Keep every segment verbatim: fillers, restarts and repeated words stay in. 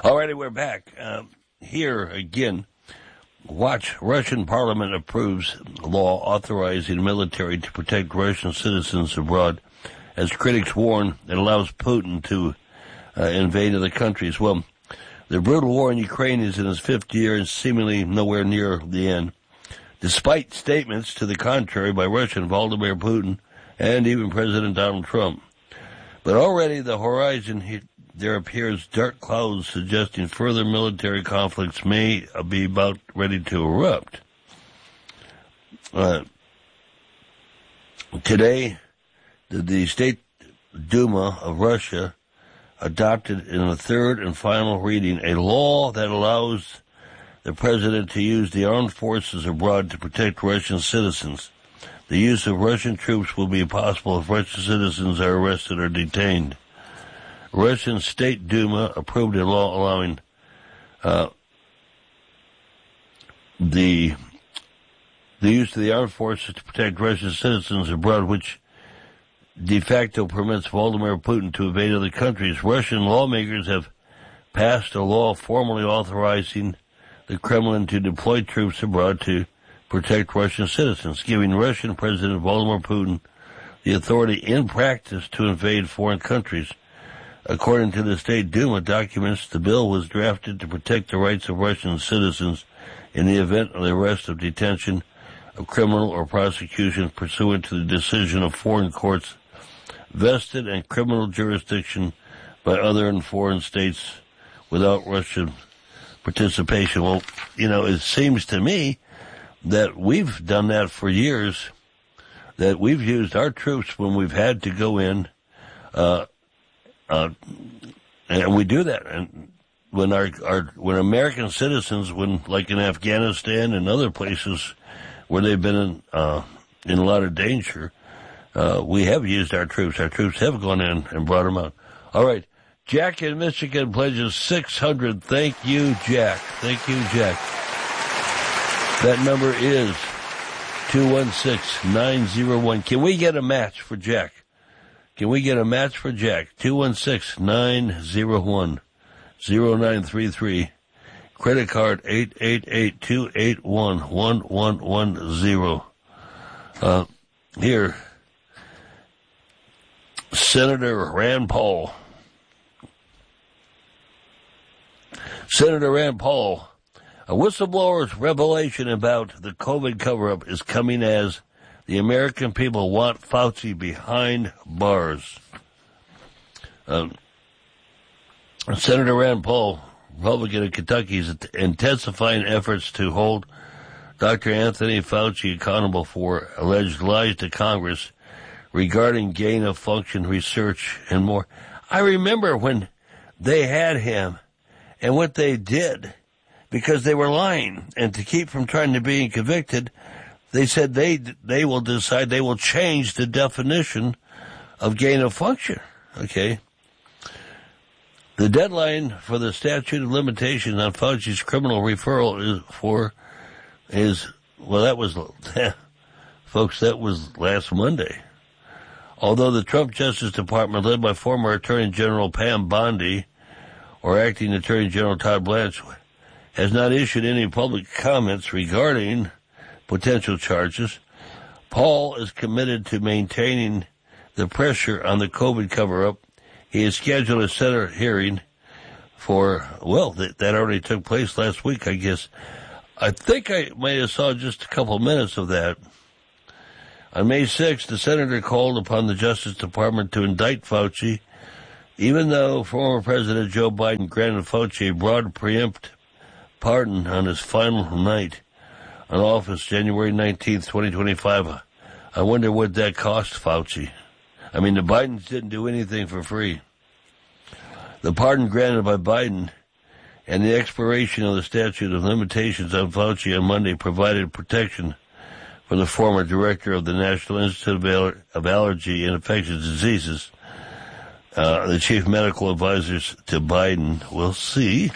All righty, we're back. Uh, here again, watch. Russian parliament approves law authorizing military to protect Russian citizens abroad. As critics warn, it allows Putin to uh, invade other countries. Well, the brutal war in Ukraine is in its fifth year and seemingly nowhere near the end, despite statements to the contrary by Russian Vladimir Putin and even President Donald Trump. But already the horizon, he, there appears dark clouds suggesting further military conflicts may be about ready to erupt. Uh, today, the, the State Duma of Russia adopted in the third and final reading a law that allows the president to use the armed forces abroad to protect Russian citizens. The use of Russian troops will be possible if Russian citizens are arrested or detained. Russian State Duma approved a law allowing uh, the the use of the armed forces to protect Russian citizens abroad, which de facto permits Vladimir Putin to invade other countries. Russian lawmakers have passed a law formally authorizing the Kremlin to deploy troops abroad to protect Russian citizens, giving Russian President Vladimir Putin the authority in practice to invade foreign countries. According to the State Duma documents, the bill was drafted to protect the rights of Russian citizens in the event of the arrest or detention of criminal or prosecution pursuant to the decision of foreign courts vested in criminal jurisdiction by other and foreign states without Russian participation. Well, you know, it seems to me that we've done that for years, that we've used our troops when we've had to go in, uh, uh, and we do that. And when our, our, when American citizens, when, like in Afghanistan and other places where they've been in, uh, in a lot of danger, uh, we have used our troops. Our troops have gone in and brought them out. All right. Jack in Michigan pledges six hundred. Thank you, Jack. Thank you, Jack. That number is two one six, nine zero one. Can we get a match for Jack? Can we get a match for Jack? two one six, nine zero one, zero nine three three. Credit card eight eight eight, two eight one, one one one zero. Uh, here, Senator Rand Paul. Senator Rand Paul, a whistleblower's revelation about the COVID cover-up is coming as the American people want Fauci behind bars. Um, Senator Rand Paul, Republican of Kentucky, is intensifying efforts to hold Doctor Anthony Fauci accountable for alleged lies to Congress regarding gain-of-function research and more. I remember when they had him and what they did, because they were lying, and to keep from trying to be convicted, they said they they will decide, they will change the definition of gain of function. Okay. The deadline for the statute of limitations on Fauci's criminal referral is for is well, that was folks, that was last Monday. Although the Trump Justice Department, led by former Attorney General Pam Bondi or Acting Attorney General Todd Blanche, has not issued any public comments regarding potential charges, Paul is committed to maintaining the pressure on the COVID cover-up. He has scheduled a Senate hearing for, well, that, that already took place last week, I guess. I think I may have saw just a couple minutes of that. On May sixth, the senator called upon the Justice Department to indict Fauci, even though former President Joe Biden granted Fauci a broad preempt pardon on his final night in office, January nineteenth, twenty twenty-five. I wonder what that cost Fauci. I mean, the Bidens didn't do anything for free. The pardon granted by Biden and the expiration of the statute of limitations on Fauci on Monday provided protection for the former director of the National Institute of, Aller- of Allergy and Infectious Diseases, uh, the chief medical advisors to Biden. We'll see.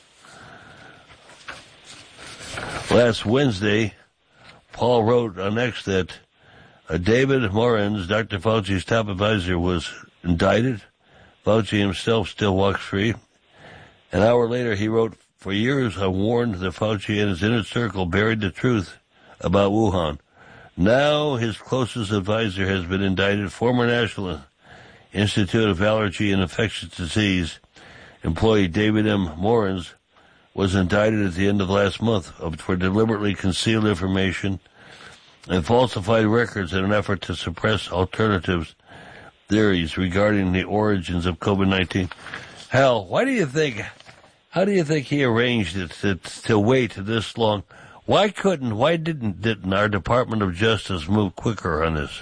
Last Wednesday, Paul wrote on X that uh, David Morens, Doctor Fauci's top advisor, was indicted. Fauci himself still walks free. An hour later, he wrote, "For years, I warned that Fauci and his inner circle buried the truth about Wuhan. Now his closest advisor has been indicted. Former National Institute of Allergy and Infectious Disease employee David M. Morens was indicted at the end of last month for deliberately concealed information and falsified records in an effort to suppress alternatives theories regarding the origins of COVID nineteen. Hal, why do you think, how do you think he arranged it to, to wait this long? Why couldn't, why didn't, didn't our Department of Justice move quicker on this?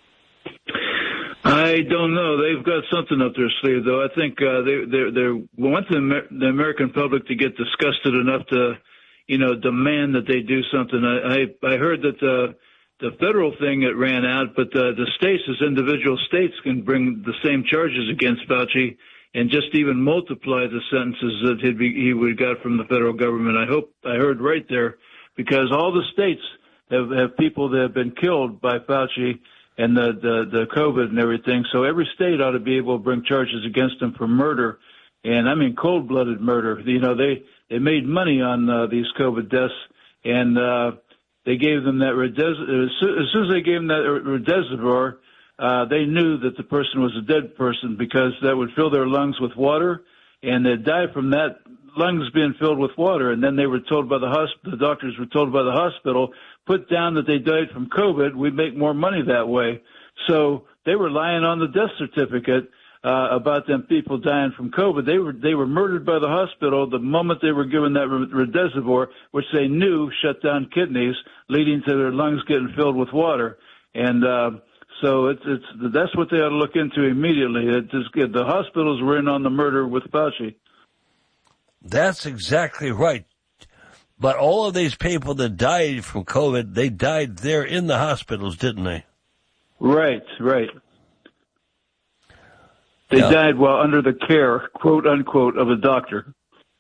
I don't know. They've got something up their sleeve, though. I think uh, they they they want the, Amer- the American public to get disgusted enough to, you know, demand that they do something. I I, I heard that the the federal thing it ran out, but uh, the states, as individual states, can bring the same charges against Fauci and just even multiply the sentences that he'd be, he would got from the federal government. I hope I heard right there, because all the states have, have people that have been killed by Fauci and the, the, the COVID and everything. So every state ought to be able to bring charges against him for murder. And I mean, cold-blooded murder. You know, they, they made money on uh, these COVID deaths, and uh, they gave them that, Redes- as soon as they gave them that Remdesivir, uh, they knew that the person was a dead person, because that would fill their lungs with water, and they'd die from that lungs being filled with water. And then they were told by the hospital, the doctors were told by the hospital, put down that they died from COVID, we'd make more money that way. So they were lying on the death certificate uh, about them people dying from COVID. They were they were murdered by the hospital the moment they were given that Remdesivir, which they knew shut down kidneys, leading to their lungs getting filled with water. And uh, so it's it's that's what they ought to look into immediately. It just, the hospitals were in on the murder with Fauci. That's exactly right. But all of these people that died from COVID, they died there in the hospitals, didn't they? Right, right. They yeah. died while under the care, quote unquote, of a doctor.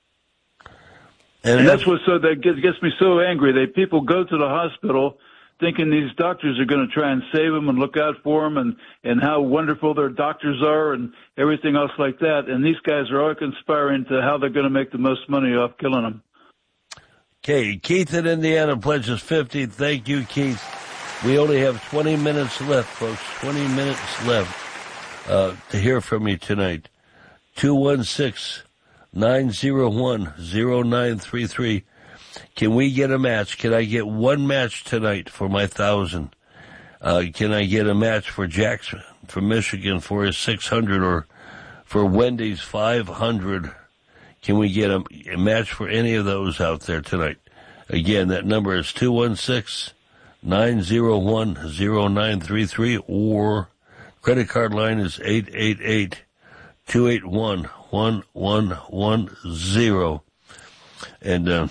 And, and that's what so that gets, gets me so angry. They people go to the hospital thinking these doctors are going to try and save them and look out for them, and and how wonderful their doctors are and everything else like that. And these guys are all conspiring to how they're going to make the most money off killing them. Okay, Keith in Indiana pledges fifty. Thank you, Keith. We only have twenty minutes left, folks. twenty minutes left uh, to hear from you tonight. two one six, nine zero one, zero nine three three. Can we get a match? Can I get one match tonight for my thousand? Uh, can I get a match for Jackson from Michigan for his six hundred, or for Wendy's five hundred? Can we get a, a match for any of those out there tonight? Again, that number is two one six, nine zero one, zero nine three three, or credit card line is eight eight eight, two eight one, one one one zero. And uh,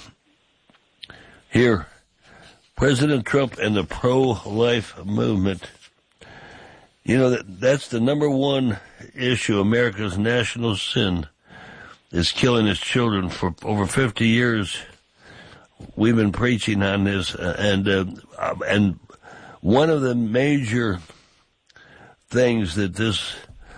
here, President Trump and the pro-life movement. You know, that that's the number one issue, America's national sin, is killing its children. For over fifty years, we've been preaching on this, uh, and uh, and one of the major things that this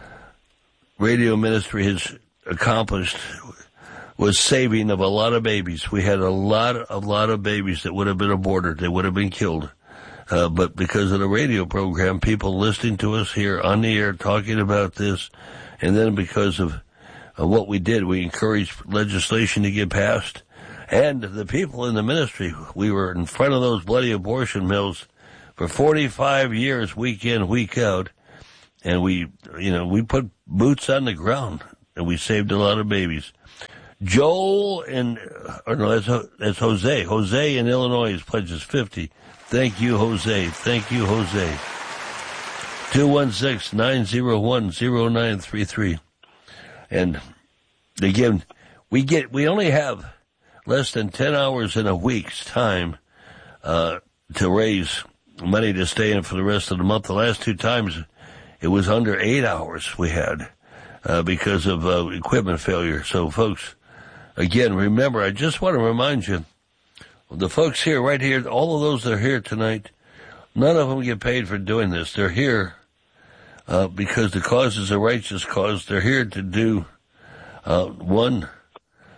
radio ministry has accomplished was saving of a lot of babies. We had a lot, a lot of babies that would have been aborted. They would have been killed. Uh, but because of the radio program, people listening to us here on the air talking about this, and then because of uh, what we did, we encouraged legislation to get passed. And the people in the ministry, we were in front of those bloody abortion mills for forty-five years, week in, week out. And we, you know, we put boots on the ground, and we saved a lot of babies. Joel in, or no, that's, that's Jose. Jose in Illinois pledges fifty. Thank you, Jose. Thank you, Jose. two one six, nine zero one, zero nine three three. And again, we get, we only have less than ten hours in a week's time, uh, to raise money to stay in for the rest of the month. The last two times, it was under eight hours we had, uh, because of, uh, equipment failure. So folks, again, remember, I just want to remind you, the folks here, right here, all of those that are here tonight, none of them get paid for doing this. They're here uh, because the cause is a righteous cause. They're here to do, uh, one,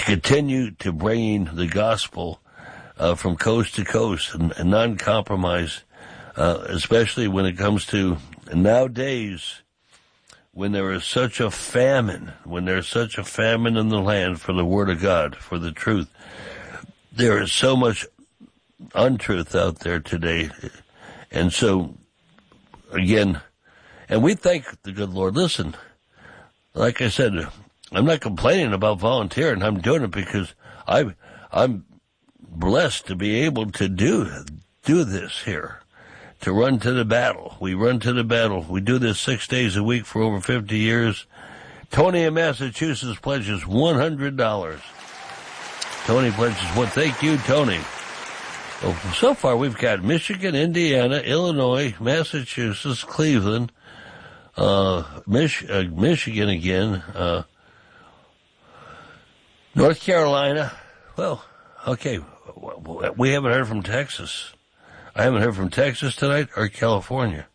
continue to bringing the gospel uh, from coast to coast and, and non-compromise, uh, especially when it comes to nowadays when there is such a famine, when there's such a famine in the land for the Word of God, for the truth. There is so much untruth out there today. And so, again, and we thank the good Lord. Listen, like I said, I'm not complaining about volunteering. I'm doing it because I, I'm blessed to be able to do do this here, to run to the battle. We run to the battle. We do this six days a week for over fifty years. Tony in Massachusetts pledges one hundred dollars. Tony pledges one. Thank you, Tony. Well, so far we've got Michigan, Indiana, Illinois, Massachusetts, Cleveland, uh, Mich- uh, Michigan again, uh, North Carolina. Well, okay, we haven't heard from Texas. I haven't heard from Texas tonight or California.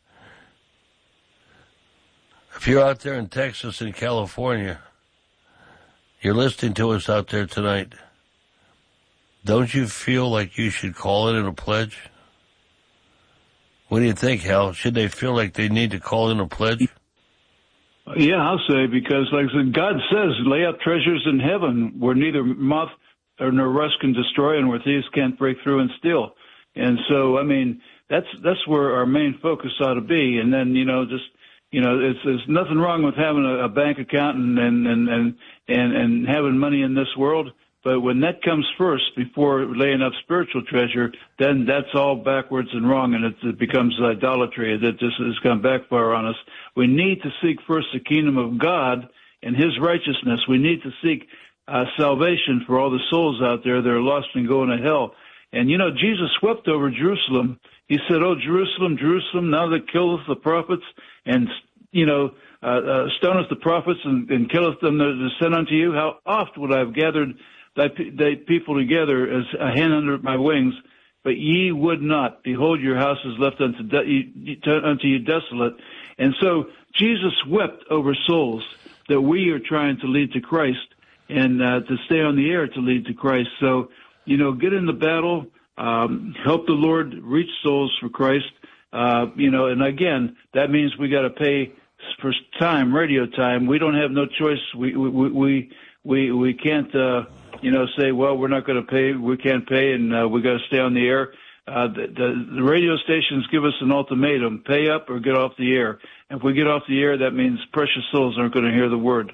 If you're out there in Texas and California, you're listening to us out there tonight, don't you feel like you should call it in a pledge? What do you think, Hal? Should they feel like they need to call in a pledge? Yeah, I'll say, because like I said, God says, lay up treasures in heaven where neither moth nor rust can destroy and where thieves can't break through and steal. And so, I mean, that's that's where our main focus ought to be. And then, you know, just, you know, it's, there's nothing wrong with having a, a bank account and, and, and, and, and, and having money in this world. But when that comes first, before laying up spiritual treasure, then that's all backwards and wrong, and it, it becomes idolatry. That just is going to backfire on us. We need to seek first the kingdom of God and His righteousness. We need to seek uh, salvation for all the souls out there that are lost and going to hell. And, you know, Jesus wept over Jerusalem. He said, "Oh, Jerusalem, Jerusalem, now that killeth the prophets and, you know, uh, uh, stoneth the prophets and, and killeth them that sent unto you, how oft would I have gathered thy, thy people together as a hen under my wings, but ye would not. Behold, your house is left unto, de- unto you desolate." And so Jesus wept over souls that we are trying to lead to Christ and uh, to stay on the air to lead to Christ. So, you know, get in the battle, um, help the Lord reach souls for Christ, uh, you know, and again, that means we got to pay for time, radio time. We don't have no choice. We, we, we, we, we can't, uh, you know, say, well, we're not going to pay, we can't pay, and uh, we got to stay on the air. Uh, the, the, the radio stations give us an ultimatum: pay up or get off the air. And if we get off the air, that means precious souls aren't going to hear the word.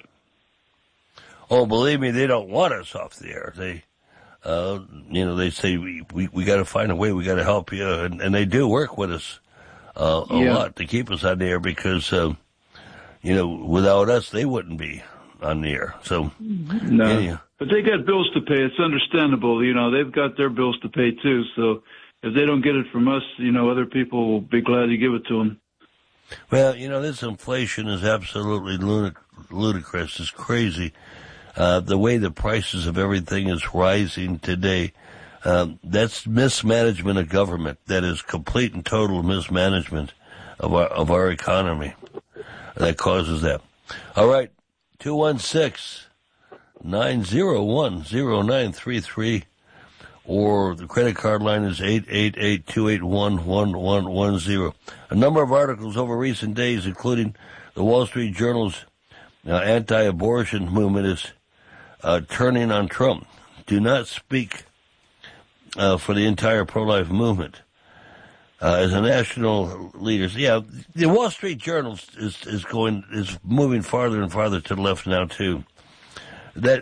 Oh, believe me, they don't want us off the air. They, uh, you know, they say we we, we got to find a way. We got to help you, and, and they do work with us uh, a yeah. lot to keep us on the air because, uh, you know, without us, they wouldn't be on the air. So, no. Anyhow. But they got bills to pay. It's understandable. You know, they've got their bills to pay too. So if they don't get it from us, you know, other people will be glad to give it to them. Well, you know, this inflation is absolutely ludic- ludicrous. It's crazy. Uh, the way the prices of everything is rising today, um, that's mismanagement of government. That is complete and total mismanagement of our, of our economy that causes that. All right. two one six, nine zero one, zero nine three three, or the credit card line is eight eight eight, two eight one, one one one zero. A number of articles over recent days, including the Wall Street Journal's uh, anti-abortion movement is uh, turning on Trump. Do not speak uh, for the entire pro-life movement. Uh, as a national leader, yeah, the Wall Street Journal is, is going, is moving farther and farther to the left now too.